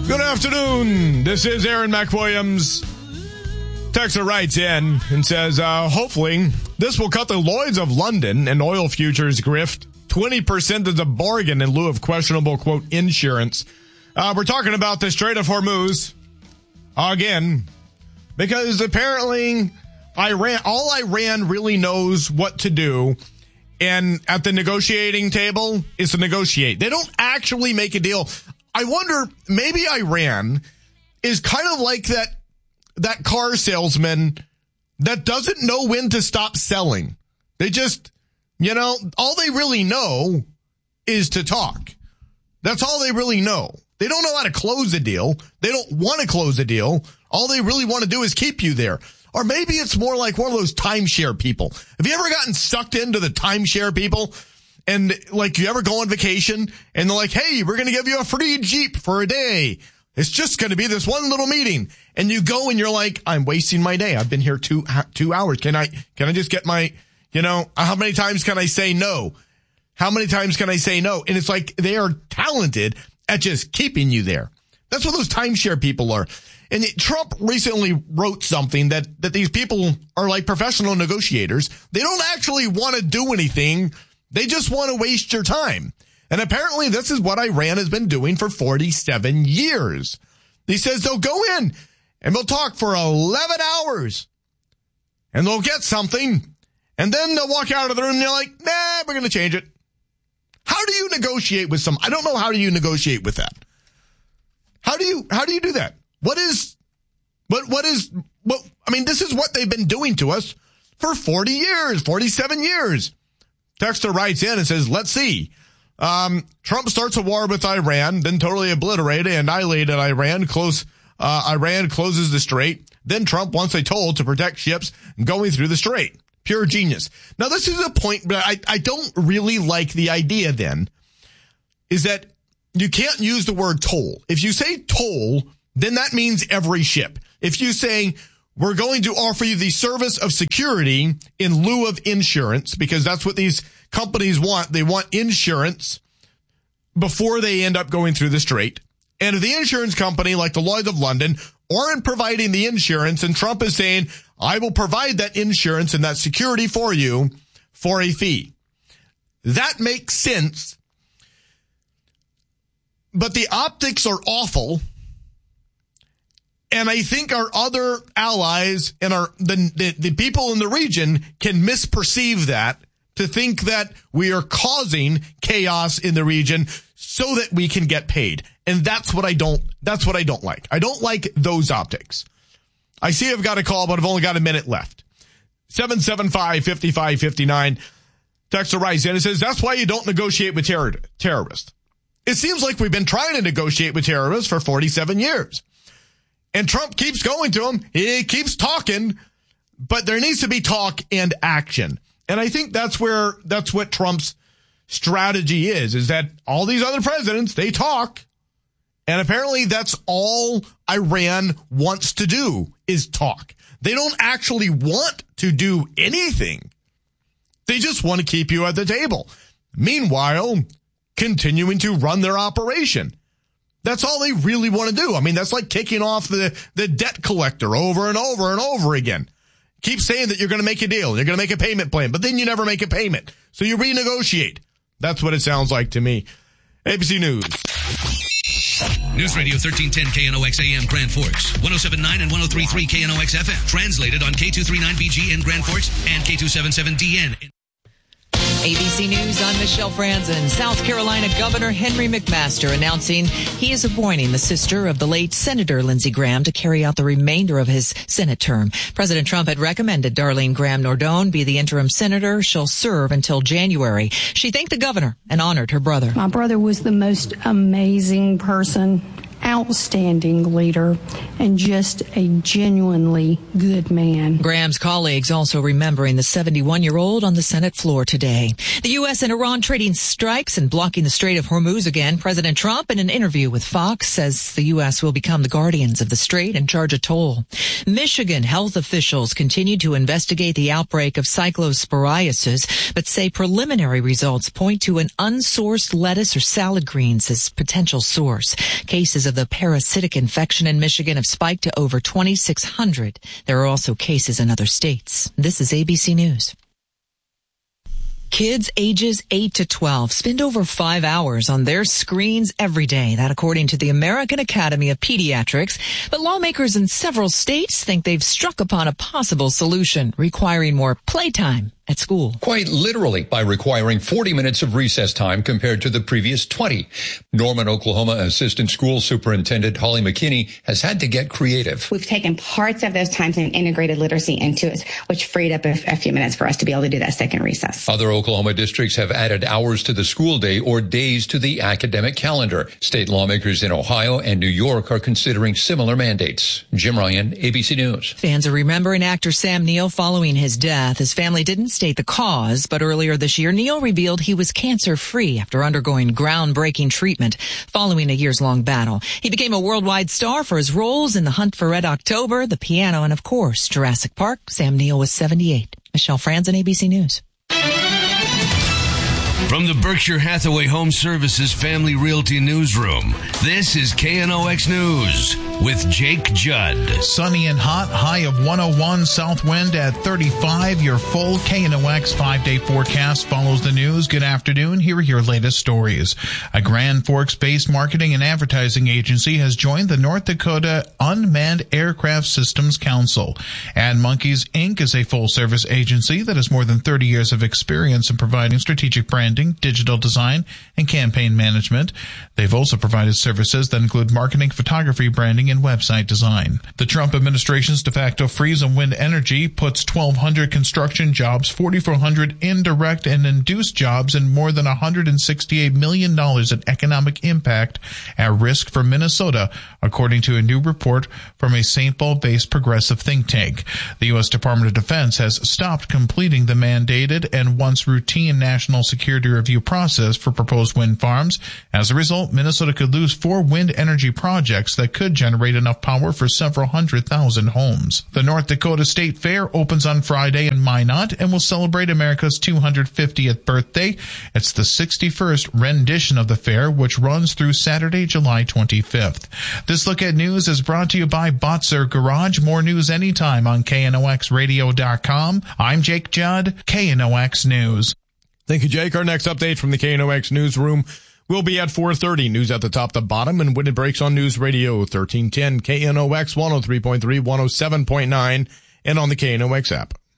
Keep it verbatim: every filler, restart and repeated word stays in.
Good afternoon. This is Aaron McWilliams. Texter writes in and says, uh, hopefully this will cut the Lloyds of London and oil futures grift. twenty percent is a bargain in lieu of questionable, quote, insurance. Uh, we're talking about the Strait of Hormuz again, because apparently Iran, all Iran really knows what to do, and at the negotiating table is to negotiate. They don't actually make a deal. I wonder, maybe Iran is kind of like that that car salesman that doesn't know when to stop selling. They just, you know, all they really know is to talk. That's all they really know. They don't know how to close a deal. They don't want to close a deal. All they really want to do is keep you there. Or maybe it's more like one of those timeshare people. Have you ever gotten sucked into the timeshare people? And like, you ever go on vacation and they're like, hey, we're going to give you a free Jeep for a day. It's just going to be this one little meeting. And you go and you're like, I'm wasting my day. I've been here two, two hours. Can I, can I just get my, you know, how many times can I say no? How many times can I say no? And it's like, they are talented at just keeping you there. That's what those timeshare people are. And Trump recently wrote something that, that these people are like professional negotiators. They don't actually want to do anything. They just want to waste your time. And apparently this is what Iran has been doing for forty-seven years. He says they'll go in and they'll talk for eleven hours and they'll get something. And then they'll walk out of the room and they're like, nah, we're going to change it. How do you negotiate with some? I don't know. How do you negotiate with that? How do you, how do you do that? What is, what, what is, what, I mean, this is what they've been doing to us for forty years, forty-seven years. Texter writes in and says, let's see. Um, Trump starts a war with Iran, then totally obliterated and annihilated Iran. Close, uh, Iran closes the strait. Then Trump wants a toll to protect ships going through the strait. Pure genius. Now, this is a point, but I, I don't really like the idea then, is that you can't use the word toll. If you say toll, then that means every ship. If you say, we're going to offer you the service of security in lieu of insurance, because that's what these companies want. They want insurance before they end up going through the strait. And if the insurance company, like the Lloyds of London, aren't providing the insurance, and Trump is saying, I will provide that insurance and that security for you for a fee. That makes sense. But the optics are awful. And I think our other allies and our the, the, the people in the region can misperceive that to think that we are causing chaos in the region so that we can get paid. And that's what I don't, that's what I don't like. I don't like those optics. I see I've got a call, but I've only got a minute left. seven seven five, five five five nine. Texter writes in and says, that's why you don't negotiate with terror, terrorists. It seems like we've been trying to negotiate with terrorists for forty-seven years. And Trump keeps going to them. He keeps talking, but there needs to be talk and action. And I think that's where, that's what Trump's strategy is, is that all these other presidents, they talk. And apparently that's all Iran wants to do is talk. They don't actually want to do anything. They just want to keep you at the table. Meanwhile, continuing to run their operation. That's all they really want to do. I mean, that's like kicking off the, the debt collector over and over and over again. Keep saying that you're going to make a deal. You're going to make a payment plan, but then you never make a payment. So you renegotiate. That's what it sounds like to me. A B C News. News Radio thirteen ten K N O X A M Grand Forks, one oh seven point nine and one oh three point three K N O X F M. Translated on K two thirty-nine B G in Grand Forks and K two seventy-seven D N. A B C News, I'm Michelle Franzen. South Carolina Governor Henry McMaster announcing he is appointing the sister of the late Senator Lindsey Graham to carry out the remainder of his Senate term. President Trump had recommended Darlene Graham Nordone be the interim senator. She'll serve until January. She thanked the governor and honored her brother. My brother was the most amazing person, outstanding leader, and just a genuinely good man. Graham's colleagues also remembering the seventy-one-year-old on the Senate floor today. The U S and Iran trading strikes and blocking the Strait of Hormuz again. President Trump, in an interview with Fox, says the U S will become the guardians of the strait and charge a toll. Michigan health officials continue to investigate the outbreak of cyclosporiasis, but say preliminary results point to an unsourced lettuce or salad greens as potential source. Cases of the the parasitic infection in Michigan have spiked to over twenty-six hundred. There are also cases in other states. This is A B C News. Kids ages eight to twelve spend over five hours on their screens every day. That according to the American Academy of Pediatrics. But lawmakers in several states think they've struck upon a possible solution, requiring more playtime at school. Quite literally by requiring forty minutes of recess time compared to the previous twenty. Norman, Oklahoma Assistant School Superintendent Holly McKinney has had to get creative. We've taken parts of those times and integrated literacy into it, which freed up a, a few minutes for us to be able to do that second recess. Other Oklahoma districts have added hours to the school day or days to the academic calendar. State lawmakers in Ohio and New York are considering similar mandates. Jim Ryan, A B C News. Fans are remembering actor Sam Neill following his death. His family didn't state the cause, but earlier this year, Neill revealed he was cancer-free after undergoing groundbreaking treatment following a years-long battle. He became a worldwide star for his roles in The Hunt for Red October, The Piano, and of course, Jurassic Park. Sam Neill was seventy-eight. Michelle Franzen, A B C News. From the Berkshire Hathaway Home Services Family Realty Newsroom, this is K N O X News with Jake Judd. Sunny and hot, high of one oh one, south wind at thirty-five. Your full K N O X five-day forecast follows the news. Good afternoon. Here are your latest stories. A Grand Forks-based marketing and advertising agency has joined the North Dakota Unmanned Aircraft Systems Council. And Monkeys, Incorporated is a full-service agency that has more than thirty years of experience in providing strategic branding, digital design, and campaign management. They've also provided services that include marketing, photography, branding, and website design. The Trump administration's de facto freeze on wind energy puts twelve hundred construction jobs, forty-four hundred indirect and induced jobs, and more than one hundred sixty-eight million dollars in economic impact at risk for Minnesota, according to a new report from a Saint Paul-based progressive think tank. The U S Department of Defense has stopped completing the mandated and once routine national security review process for proposed wind farms. As a result, Minnesota could lose four wind energy projects that could generate enough power for several hundred thousand homes. The North Dakota State Fair opens on Friday in Minot and will celebrate America's two hundred fiftieth birthday. It's the sixty-first rendition of the fair, which runs through Saturday, July twenty-fifth. This look at news is brought to you by Botzer Garage. More news anytime on K N O X radio dot com. I'm Jake Judd, K N O X News. Thank you, Jake. Our next update from the K N O X newsroom will be at four thirty. News at the top to bottom and when it breaks on News Radio thirteen ten, K N O X one oh three point three, one oh seven point nine, and on the K N O X app.